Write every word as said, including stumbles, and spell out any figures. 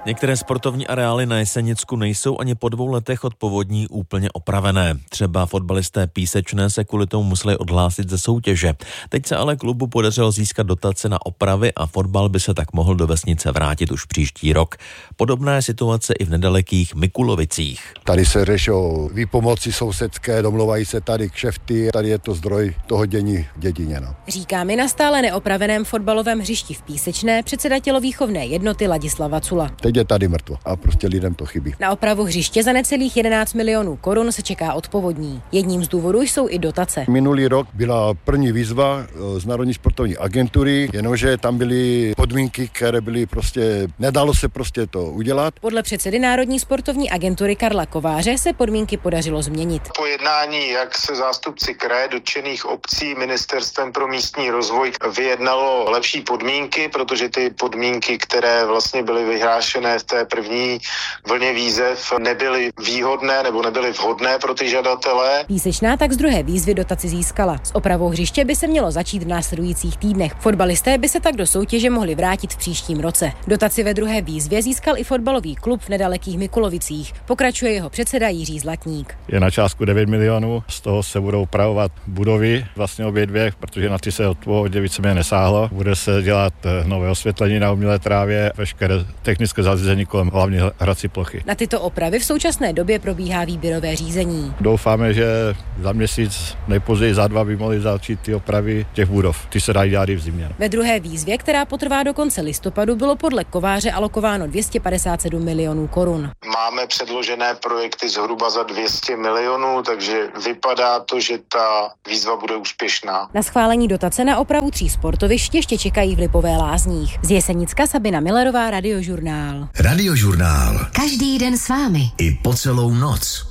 Některé sportovní areály na Jesenicku nejsou ani po dvou letech od povodní úplně opravené. Třeba fotbalisté Písečné se kvůli tomu museli odhlásit ze soutěže. Teď se ale klubu podařilo získat dotace na opravy a fotbal by se tak mohl do vesnice vrátit už příští rok. Podobná je situace i v nedalekých Mikulovicích. Tady se řešou výpomoci sousedské, domluvají se tady kšefty, tady je to zdroj toho dění v dědině. No. Říká mi na stále neopraveném fotbalovém hřišti v Písečné předseda tělovýchovné jednoty Ladislav Vacula. Teď je tady mrtvo a prostě lidem to chybí. Na opravu hřiště za necelých jedenáct milionů korun se čeká od povodní. Jedním z důvodů jsou i dotace. Minulý rok byla první výzva z Národní sportovní agentury, jenomže tam byly podmínky, které byly prostě, nedalo se prostě to udělat. Podle předsedy Národní sportovní agentury Karla Kováře se podmínky podařilo změnit. Po jednání jak se zástupci kraje, dotčených obcí, Ministerstvem pro místní rozvoj vyjednalo lepší podmínky, protože ty podmínky, které vlastně byly vyhlášené v té první vlně výzev, nebyly výhodné nebo nebyly vhodné pro ty žadatele. Písečná tak z druhé výzvy dotaci získala. S opravou hřiště by se mělo začít v následujících týdnech. Fotbalisté by se tak do soutěže mohli vrátit v příštím roce. Dotaci ve druhé výzvě získal i fotbalový klub v nedalekých Mikulovicích. Pokračuje jeho předseda Jiří Zlatník. Je na částku devět milionů, z toho se budou opravovat budovy, vlastně obě dvě, protože na ty se od pohodě víceméně nesáhlo. Bude se dělat nové osvětlení na umělé trávě, veškeré technické zařízení kolem hlavní hrací plochy. Na tyto opravy v současné době probíhá výběrové řízení. Doufáme, že za měsíc, nejpozději za dva by mohly začít ty opravy těch budov. Ty se dají dělat i v zimě. Ve druhé výzvě, která potrvá do konce listopadu, bylo podle Kováře alokováno dvě stě padesát sedm milionů korun. Máme předložené projekty zhruba za dvě stě milionů, takže vypadá to, že ta výzva bude úspěšná. Na schválení dotace na opravu tří sportovišť ještě čekají v Lipové Lázních. Z Jesenicka Sabina Millerová, Radiožurnál. Radiožurnál. Každý den s vámi. I po celou noc.